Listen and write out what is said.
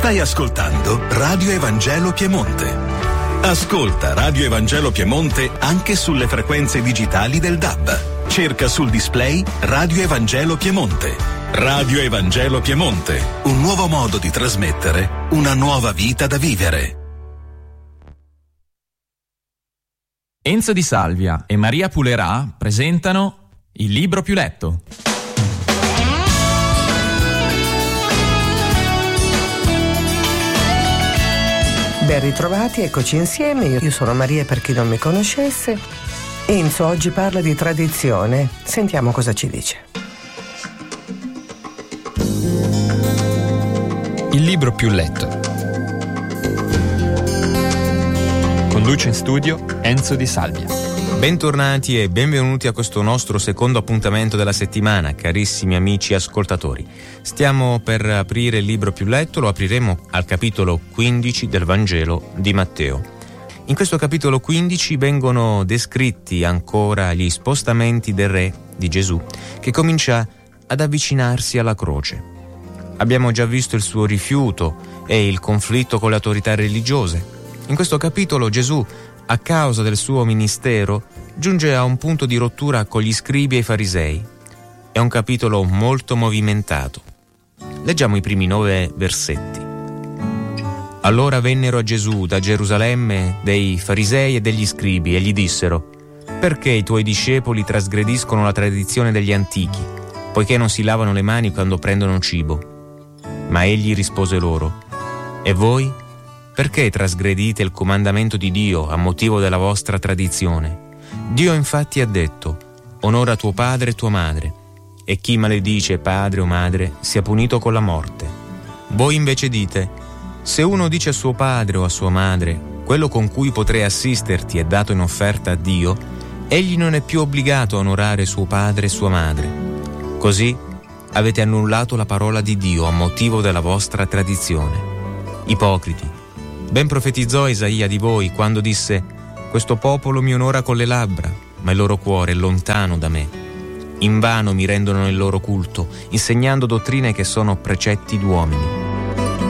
Stai ascoltando Radio Evangelo Piemonte. Ascolta Radio Evangelo Piemonte anche sulle frequenze digitali del DAB. Cerca sul display Radio Evangelo Piemonte. Radio Evangelo Piemonte, un nuovo modo di trasmettere una nuova vita da vivere. Enzo Di Salvia e Maria Pulerà presentano Il libro più letto. Ben ritrovati, eccoci insieme. Io sono Maria per chi non mi conoscesse. Enzo oggi parla di tradizione. Sentiamo cosa ci dice. Il libro più letto. Conduce in studio Enzo Di Salvia. Bentornati e benvenuti a questo nostro secondo appuntamento della settimana, carissimi amici ascoltatori. Stiamo per aprire il libro più letto, lo apriremo al capitolo 15 del Vangelo di Matteo. In questo capitolo 15 vengono descritti ancora gli spostamenti del re di Gesù, che comincia ad avvicinarsi alla croce. Abbiamo già visto il suo rifiuto e il conflitto con le autorità religiose. In questo capitolo Gesù, a causa del suo ministero, giunge a un punto di rottura con gli scribi e i farisei. È un capitolo molto movimentato. Leggiamo i primi 9 versetti. Allora vennero a Gesù da Gerusalemme dei farisei e degli scribi e gli dissero: perché i tuoi discepoli trasgrediscono la tradizione degli antichi, poiché non si lavano le mani quando prendono cibo? Ma egli rispose loro: e voi? Perché trasgredite il comandamento di Dio a motivo della vostra tradizione? Dio infatti ha detto: onora tuo padre e tua madre, e chi maledice padre o madre sia punito con la morte. Voi invece dite: se uno dice a suo padre o a sua madre: quello con cui potrei assisterti è dato in offerta a Dio, egli non è più obbligato a onorare suo padre e sua madre. Così avete annullato la parola di Dio a motivo della vostra tradizione. Ipocriti! Ben profetizzò Isaia di voi quando disse: questo popolo mi onora con le labbra, ma il loro cuore è lontano da me. Invano mi rendono il loro culto, insegnando dottrine che sono precetti d'uomini.